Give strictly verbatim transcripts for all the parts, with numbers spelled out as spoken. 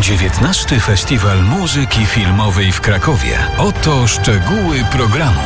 dziewiętnasty Festiwal Muzyki Filmowej w Krakowie. Oto szczegóły programu.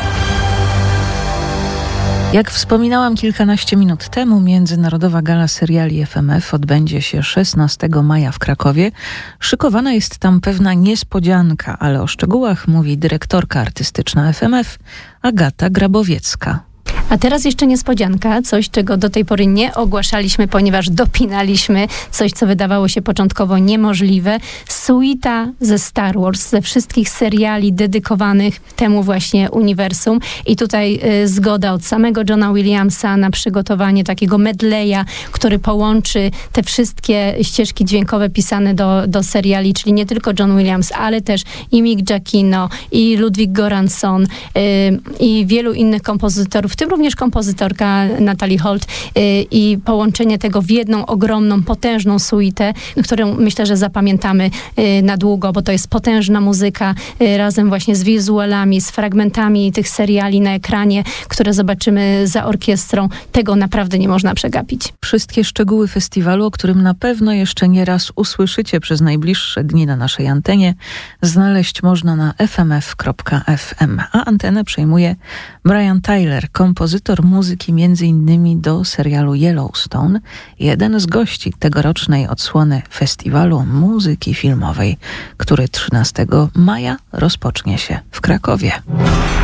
Jak wspominałam kilkanaście minut temu, Międzynarodowa Gala Seriali F M F odbędzie się szesnastego maja w Krakowie. Szykowana jest tam pewna niespodzianka, ale o szczegółach mówi dyrektorka artystyczna F M F Agata Grabowiecka. A teraz jeszcze niespodzianka, coś, czego do tej pory nie ogłaszaliśmy, ponieważ dopinaliśmy coś, co wydawało się początkowo niemożliwe. Suita ze Star Wars, ze wszystkich seriali dedykowanych temu właśnie uniwersum. I tutaj y, zgoda od samego Johna Williamsa na przygotowanie takiego medleya, który połączy te wszystkie ścieżki dźwiękowe pisane do, do seriali, czyli nie tylko John Williams, ale też i Mick Giacchino, i Ludwig Göransson, y, i wielu innych kompozytorów, w tym również kompozytorka Natalie Holt yy, i połączenie tego w jedną ogromną, potężną suitę, którą myślę, że zapamiętamy yy, na długo, bo to jest potężna muzyka yy, razem właśnie z wizualami, z fragmentami tych seriali na ekranie, które zobaczymy za orkiestrą. Tego naprawdę nie można przegapić. Wszystkie szczegóły festiwalu, o którym na pewno jeszcze nie raz usłyszycie przez najbliższe dni na naszej antenie, znaleźć można na f m f kropka f m. A antenę przejmuje Brian Tyler, kompozytor muzyki między innymi do serialu Yellowstone, jeden z gości tegorocznej odsłony Festiwalu Muzyki Filmowej, który trzynastego maja rozpocznie się w Krakowie.